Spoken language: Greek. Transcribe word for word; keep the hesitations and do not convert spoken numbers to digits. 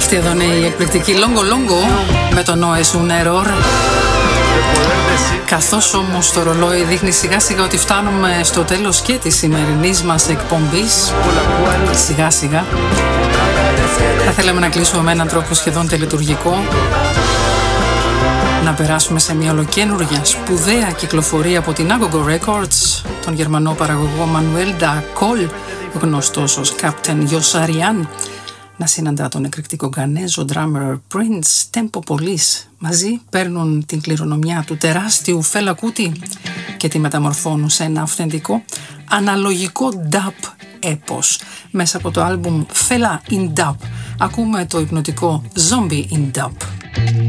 Αυτή εδώ είναι η εκπληκτική Longo Longo με τον Noes un error. Καθώς όμως το ρολόι δείχνει σιγά σιγά ότι φτάνουμε στο τέλος και της σημερινής μας εκπομπής, σιγά σιγά, θα θέλαμε να κλείσουμε με έναν τρόπο σχεδόν τελετουργικό, να περάσουμε σε μια ολοκένουργια σπουδαία κυκλοφορία από την Agogo Records, τον γερμανό παραγωγό Manuel da Col, γνωστός ως Captain Yossarian, να συναντά τον εκρηκτικό Γκανέζο drummer Prince Tempo Police. Μαζί παίρνουν την κληρονομιά του τεράστιου Fela Kuti και τη μεταμορφώνουν σε ένα αυθεντικό αναλογικό dub έπος. Μέσα από το άλμπουμ Fela in Dub ακούμε το υπνοτικό Zombie in Dub.